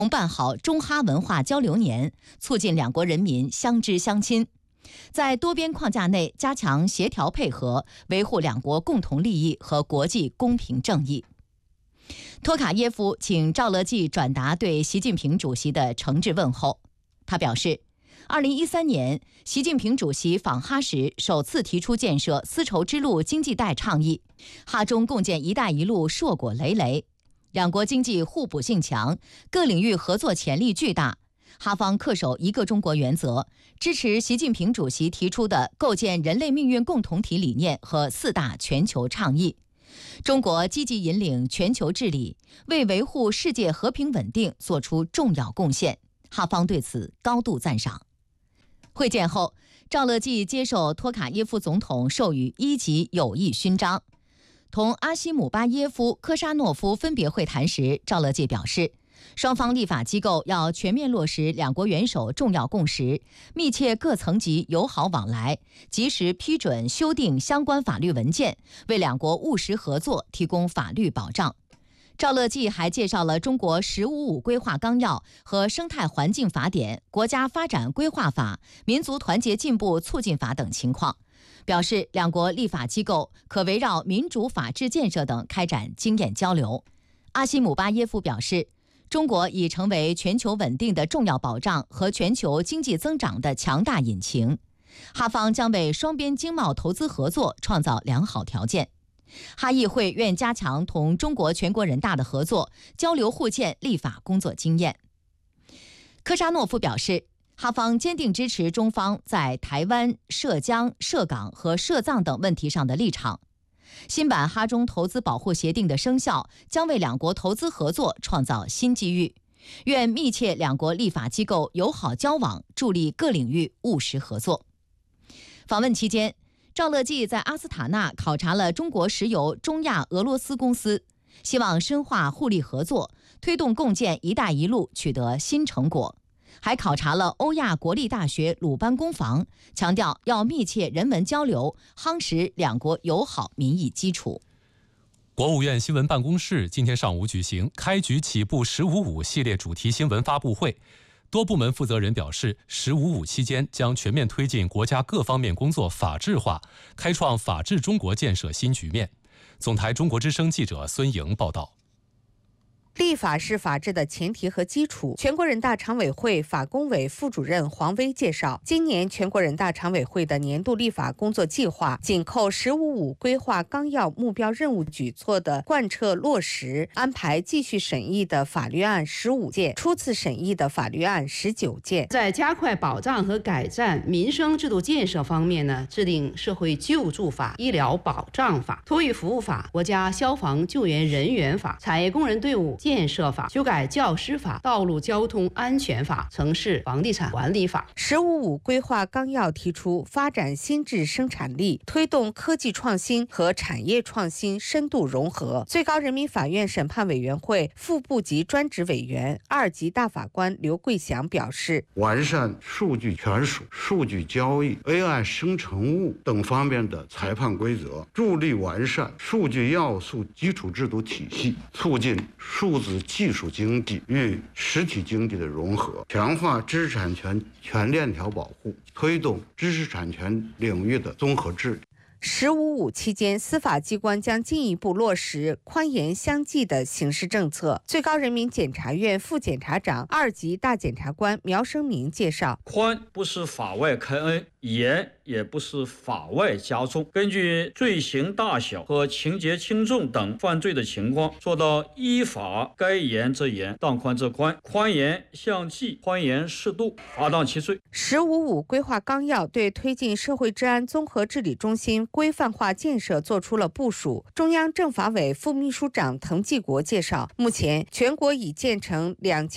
办好中哈文化交流年，促进两国人民相知相亲，在多边框架内加强协调配合，维护两国共同利益和国际公平正义。托卡耶夫请赵乐际转达对习近平主席的诚挚问候。他表示，2013年，习近平主席访哈时首次提出建设丝绸之路经济带倡议，哈中共建“一带一路”硕果累累，两国经济互补性强，各领域合作潜力巨大。哈方恪守一个中国原则，支持习近平主席提出的构建人类命运共同体理念和4大全球倡议。中国积极引领全球治理，为维护世界和平稳定做出重要贡献，哈方对此高度赞赏。会见后，赵乐际接受托卡耶夫总统授予1级友谊勋章。同阿西姆巴耶夫、科沙诺夫分别会谈时，赵乐际表示，双方立法机构要全面落实两国元首重要共识，密切各层级友好往来，及时批准修订相关法律文件，为两国务实合作提供法律保障。赵乐际还介绍了中国“十五五”规划纲要和生态环境法典、国家发展规划法、民族团结进步促进法等情况，表示两国立法机构可围绕民主法治建设等开展经验交流。阿西姆巴耶夫表示，中国已成为全球稳定的重要保障和全球经济增长的强大引擎，哈方将为双边经贸投资合作创造良好条件。哈议会愿加强同中国全国人大的合作，交流互鉴立法工作经验。科沙诺夫表示，哈方坚定支持中方在台湾、涉疆、涉港和涉藏等问题上的立场。新版哈中投资保护协定的生效将为两国投资合作创造新机遇，愿密切两国立法机构友好交往，助力各领域务实合作。访问期间，赵乐际在阿斯塔纳考察了中国石油中亚俄罗斯公司，希望深化互利合作，推动共建“一带一路”取得新成果。还考察了欧亚国立大学鲁班工房，强调要密切人文交流，夯实两国友好民意基础。 国务院新闻办公室今天上午举行开局起步“十五五”系列主题新闻发布会。多部门负责人表示，“15五”期间将全面推进国家各方面工作法治化，开创法治中国建设新局面。总台中国之声记者孙莹报道。 立法是法治的前提和基础。全国人大常委会法工委副主任黄威介绍，今年全国人大常委会的年度立法工作计划紧扣“十五五”规划纲要目标任务举措的贯彻落实，安排继续审议的法律案15件，初次审议的法律案19件。 在加快保障和改善民生制度建设方面呢，制定社会救助法、医疗保障法、托育服务法、国家消防救援人员法、产业工人队伍建设法、修改教师法、道路交通安全法、城市房地产管理法。 “15五”规划纲要提出，发展新质生产力，推动科技创新和产业创新深度融合。最高人民法院审判委员会副部级专职委员、2级大法官刘桂祥表示， 完善数据权属、数据交易、AI 生成物等方面的裁判规则，助力完善数据要素基础制度体系，促进数字技术经济与实体经济的融合，强化知识产权全链条保护，推动知识产权领域的综合治理。 “15五”期间，司法机关将进一步落实宽严相济的刑事政策。最高人民检察院副检察长、2级大检察官苗生明介绍， 宽不是法外开恩，严也不是法外加重，根据罪行大小和情节轻重等犯罪的情况，做到依法该严则严，当宽则宽，宽严相济，宽严适度，罚当其罪。 “15五”规划纲要对推进社会治安综合治理中心规范化建设做出了部署。中央政法委副秘书长滕继国介绍，目前全国已建成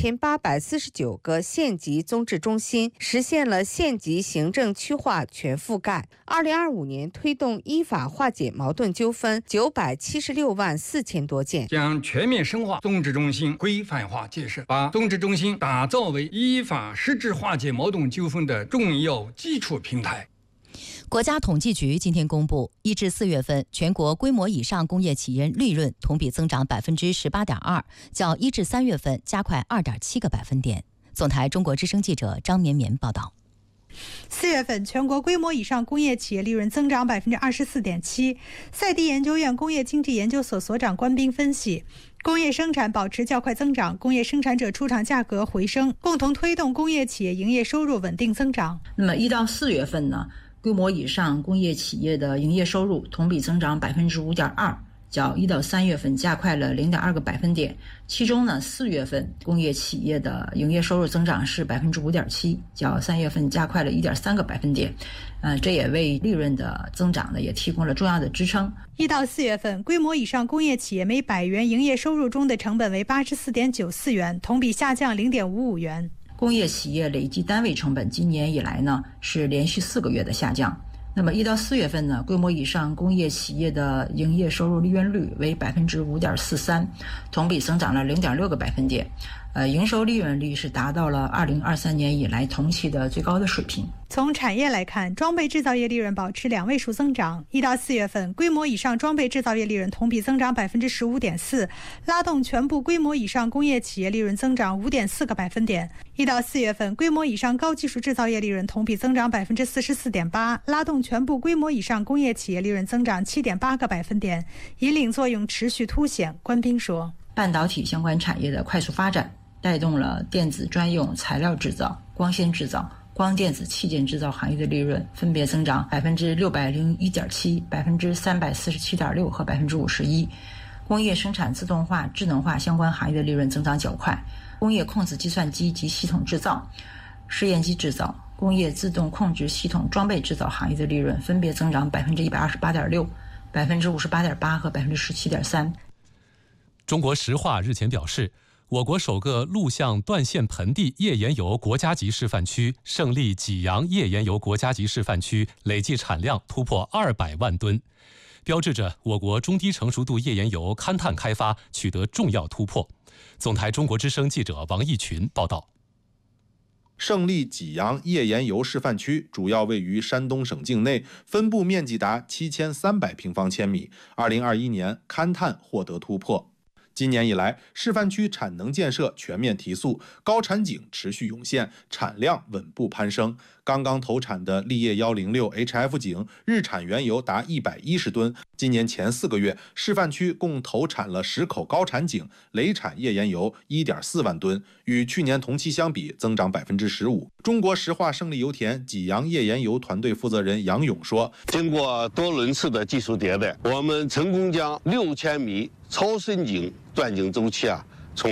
2849个县级综治中心，实现了县级行政区划全覆盖。2025年推动依法化解矛盾纠纷976万4千多件， 将全面深化综治中心规范化建设，把综治中心打造为依法实质化解矛盾纠纷的重要基础平台。 国家统计局今天公布，1至4月份全国规模以上工业企业利润同比增长18.2%，较1至3月份加快2.7个百分点。总台中国之声记者张绵绵报道。 4月份全国规模以上工业企业利润增长24.7%。赛迪研究院工业经济研究所所长关斌分析，工业生产保持较快增长，工业生产者出厂价格回升，共同推动工业企业营业收入稳定增长。 那么1到4月份呢，规模以上工业企业的营业收入同比增长5.2%，较1到3月份加快了0.2个百分点。其中呢，4月份工业企业的营业收入增长是5.7%，较3月份加快了1.3个百分点。这也为利润的增长呢也提供了重要的支撑。 1到4月份，规模以上工业企业每100元营业收入中的成本为84.94元，同比下降0.55元。 工业企业累计单位成本今年以来呢是连续4个月的下降。那么1到4月份呢，规模以上工业企业的营业收入利润率为5.43%，同比增长了0.6个百分点。营收利润率是达到了2023年以来同期的最高的水平。 从产业来看，装备制造业利润保持2位数增长。1到4月份，规模以上装备制造业利润同比增长15.4%，拉动全部规模以上工业企业利润增长5.4个百分点。1到4月份，规模以上高技术制造业利润同比增长44.8%，拉动全部规模以上工业企业利润增长7.8个百分点，引领作用持续凸显。关斌说， 半导体相关产业的快速发展带动了电子专用材料制造、光纤制造、光电子器件制造行业的利润分别增长601.7%、347.6%和51%。工业生产自动化、智能化相关行业的利润增长较快。工业控制计算机及系统制造、试验机制造、工业自动控制系统装备制造行业的利润分别增长128.6%、58.8%和17.3%。 中国石化日前表示，我国首个陆相断线盆地页岩油国家级示范区胜利济阳页岩油国家级示范区累计产量突破200万吨，标志着我国中低成熟度页岩油勘探开发取得重要突破。总台中国之声记者王义群报道。 胜利济阳页岩油示范区主要位于山东省境内，分布面积达7300平方千米。2021年勘探获得突破。今年以来，示范区产能建设全面提速，高产井持续涌现，产量稳步攀升。刚刚投产的立业106 HF 井日产原油达110吨。今年前4个月，示范区共投产了10口高产井，累产页岩油1.4万吨，与去年同期相比增长15%。中国石化胜利油田济阳页岩油团队负责人杨勇说：“ 经过多轮次的技术迭代，我们成功将6000米超深井钻井周期从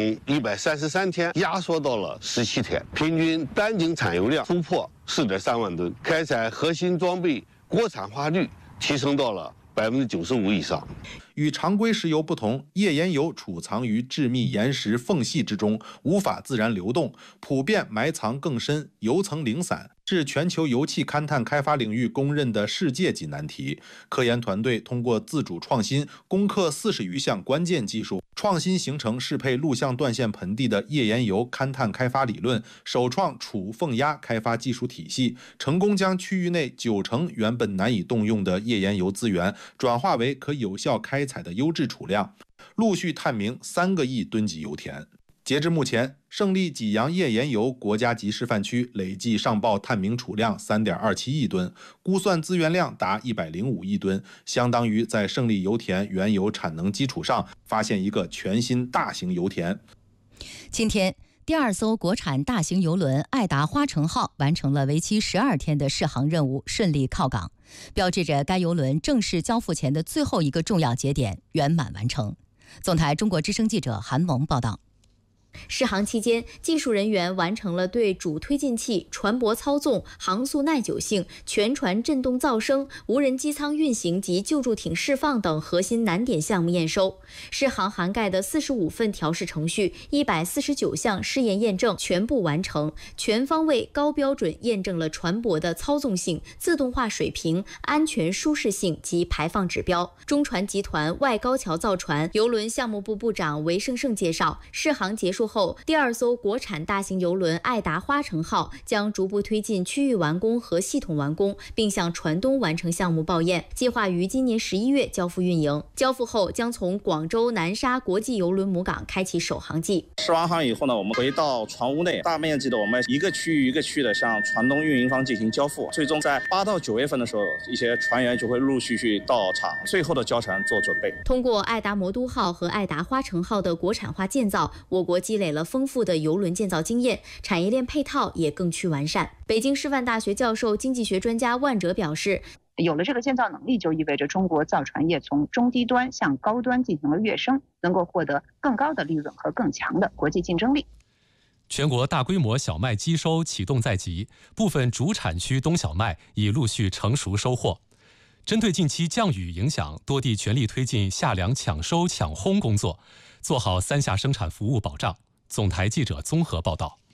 133天压缩到了17天，平均单井产油量突破4.3万吨，开采核心装备国产化率提升到了95%以上。” 与常规石油不同，页岩油储藏于致密岩石缝隙之中，无法自然流动，普遍埋藏更深，油层零散，是全球油气勘探开发领域公认的世界级难题。科研团队通过自主创新，攻克40余项关键技术，创新形成适配陆相断线盆地的页岩油勘探开发理论，首创储缝压开发技术体系，成功将区域内90%原本难以动用的页岩油资源转化为可有效开采的优质储量，陆续探明3个亿吨级油田。截至目前，胜利济阳页岩油国家级示范区累计上报探明储量3.27亿吨，估算资源量达105亿吨，相当于在胜利油田原有产能基础上发现一个全新大型油田。 今天，第2艘国产大型邮轮爱达花城号完成了为期12天的试航任务，顺利靠港，标志着该邮轮正式交付前的最后一个重要节点圆满完成。总台中国之声记者韩萌报道。 试航期间，技术人员完成了对主推进器、船舶操纵、航速耐久性、全船振动噪声、无人机舱运行及救助艇释放等核心难点项目验收。试航涵盖的45份调试程序、149项试验验证全部完成，全方位高标准验证了船舶的操纵性、自动化水平、安全舒适性及排放指标。中船集团外高桥造船邮轮项目部部长韦胜胜介绍，试航结束束后，第2艘国产大型邮轮爱达花城号将逐步推进区域完工和系统完工，并向船东完成项目报验，计划于今年11月交付运营。交付后将从广州南沙国际邮轮母港开启首航季。 试完航以后呢，我们回到船坞内，大面积的我们一个区域一个区域的向船东运营方进行交付。最终在8到9月份的时候，一些船员就会陆陆续续到场，最后的交船做准备。 通过爱达魔都号和爱达花城号的国产化建造，我国积累了丰富的邮轮建造经验，产业链配套也更趋完善。北京师范大学教授、经济学专家万哲表示， 有了这个建造能力，就意味着中国造船业从中低端向高端进行了跃升，能够获得更高的利润和更强的国际竞争力。 全国大规模小麦机收启动在即，部分主产区冬小麦已陆续成熟收获。针对近期降雨影响，多地全力推进夏粮抢收抢烘工作，做好3下生产服务保障。总台记者综合报道。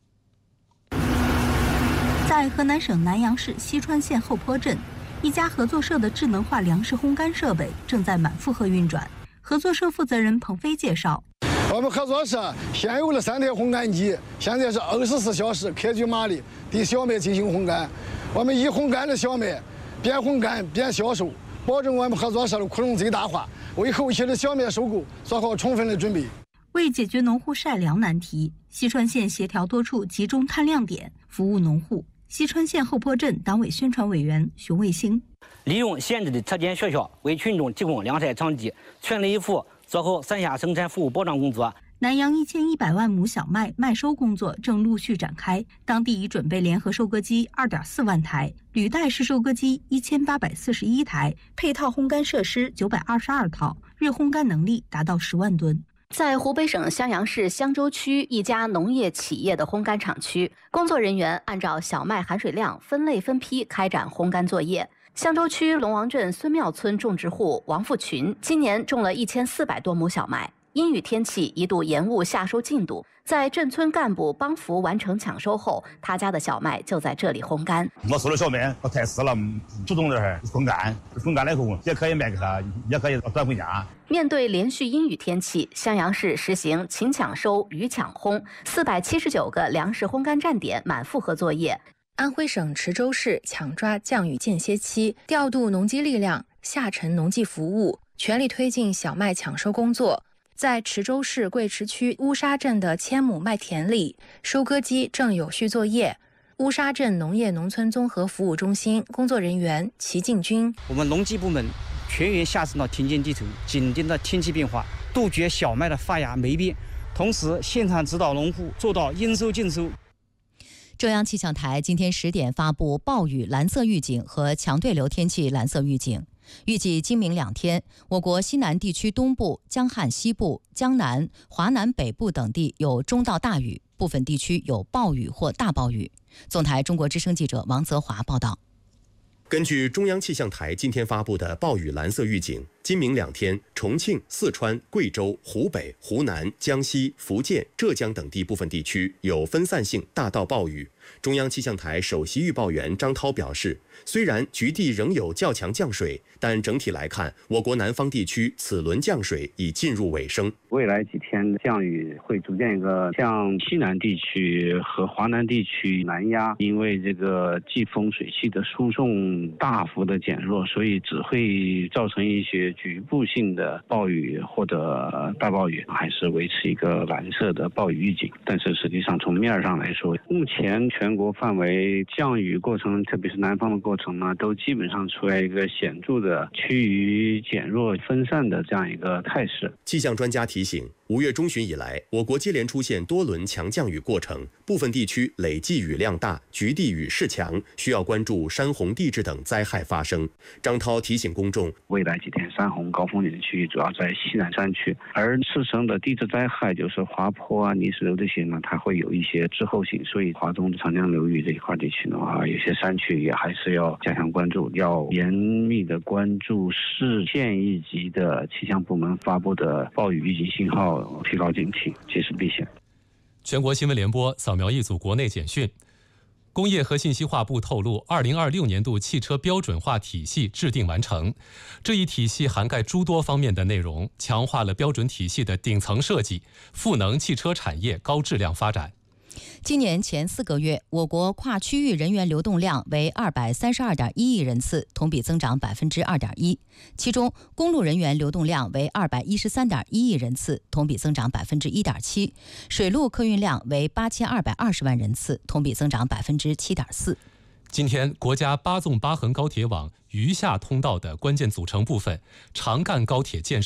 在河南省南阳市西川县后坡镇，一家合作社的智能化粮食烘干设备正在满负荷运转。合作社负责人彭飞介绍， 我们合作社现有了3台烘干机，现在是24小时科举马力对小麦进行烘干。我们以烘干的小麦边烘干边销售，保证我们合作社的库容最大化，为后期的小麦收购做好充分的准备。 为解决农户晒粮难题，西川县协调多处集中探量点，服务农户。西川县后坡镇党委宣传委员熊卫星， 利用现制的特检学校为群众提供粮晒场地，全力以赴做好3下生产服务保障工作。 南阳1100万亩小麦麦收工作正陆续展开，当地已准备联合收割机2.4万台、履带式收割机1841台，配套烘干设施922套，日烘干能力达到10万吨。 在湖北省襄阳市襄州区一家农业企业的烘干厂区，工作人员按照小麦含水量分类分批开展烘干作业。襄州区龙王镇孙庙村种植户王富群今年种了1400多亩小麦，阴雨天气一度延误夏收进度，在镇村干部帮扶完成抢收后，他家的小麦就在这里烘干。 我收了小麦，我太湿了，主动这儿风干，风干了以后也可以卖给他，也可以转回家。 面对连续阴雨天气，襄阳市实行勤抢收、雨抢烘，479个粮食烘干站点满负荷作业。 安徽省池州市抢抓降雨间歇期，调度农机力量，下沉农技服务，全力推进小麦抢收工作。在池州市贵池区乌沙镇的1000亩麦田里，收割机正有序作业。乌沙镇农业农村综合服务中心工作人员齐进军， 我们农技部门全员下沉到田间地头，紧盯着天气变化，杜绝小麦的发芽霉变，同时现场指导农户做到应收尽收。 中央气象台今天10点发布暴雨蓝色预警和强对流天气蓝色预警。预计今明2天，我国西南地区东部、江汉西部、江南、华南北部等地有中到大雨，部分地区有暴雨或大暴雨。总台中国之声记者王泽华报道。 根据中央气象台今天发布的暴雨蓝色预警，今明2天，重庆、四川、贵州、湖北、湖南、江西、福建、浙江等地部分地区有分散性大到暴雨。中央气象台首席预报员张涛表示，虽然局地仍有较强降水，但整体来看，我国南方地区此轮降水已进入尾声。 未来几天降雨会逐渐向西南地区和华南地区南压，因为这个季风水气的输送大幅的减弱，所以只会造成一些局部性的暴雨或者大暴雨，还是维持一个蓝色的暴雨预警。但是实际上从面上来说，目前全国范围降雨过程，特别是南方的过程呢，都基本上处在一个显著的趋于减弱分散的这样一个态势。 气象专家提醒，5月中旬以来，我国接连出现多轮强降雨过程，部分地区累计雨量大，局地雨势强，需要关注山洪地质等灾害发生。张涛提醒公众， 未来几天山洪高风险区域主要在西南山区，而次生的地质灾害就是滑坡啊、泥石流这些呢，它会有一些滞后性，所以华东长江流域这一块地区的话，有些山区也还是要加强关注，要严密的关注市县一级的气象部门发布的暴雨预警信号，提高警惕，及时避险。 全国新闻联播扫描一组国内简讯。 工业和信息化部透露，2026年度汽车标准化体系制定完成。这一体系涵盖诸多方面的内容，强化了标准体系的顶层设计，赋能汽车产业高质量发展。 今年前4个月，我国跨区域人员流动量为232.1亿人次，同比增长2.1%。其中，公路人员流动量为213.1亿人次，同比增长1.7%；水路客运量为8220万人次，同比增长7.4%。 今天，国家8纵8横高铁网余下通道的关键组成部分——长赣高铁建设